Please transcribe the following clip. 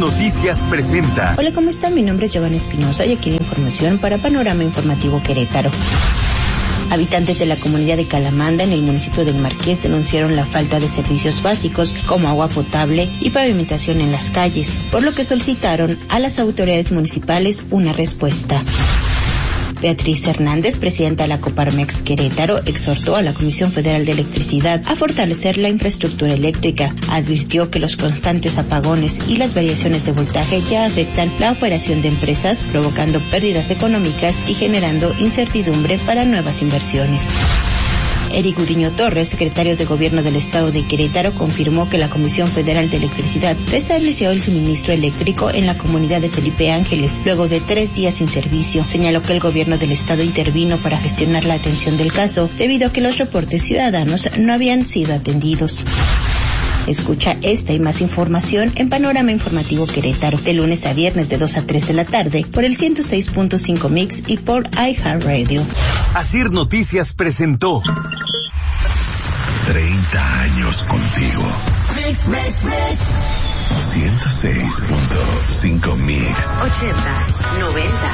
Noticias presenta. Hola, ¿cómo están? Mi nombre es Giovanna Espinosa y aquí la información para Panorama Informativo Querétaro. Habitantes de la comunidad de Calamanda, en el municipio del Marqués, denunciaron la falta de servicios básicos como agua potable y pavimentación en las calles, por lo que solicitaron a las autoridades municipales una respuesta. Beatriz Hernández, presidenta de la Coparmex Querétaro, exhortó a la Comisión Federal de Electricidad a fortalecer la infraestructura eléctrica. Advirtió que los constantes apagones y las variaciones de voltaje ya afectan la operación de empresas, provocando pérdidas económicas y generando incertidumbre para nuevas inversiones. Eric Gudiño Torres, secretario de Gobierno del Estado de Querétaro, confirmó que la Comisión Federal de Electricidad restableció el suministro eléctrico en la comunidad de Felipe Ángeles, luego de 3 días sin servicio. Señaló que el Gobierno del Estado intervino para gestionar la atención del caso, debido a que los reportes ciudadanos no habían sido atendidos. Escucha esta y más información en Panorama Informativo Querétaro, de lunes a viernes de 2 a 3 de la tarde, por el 106.5 Mix y por iHeartRadio. Asir Noticias presentó 30 años contigo. 106.5 Mix. 80s, 90s.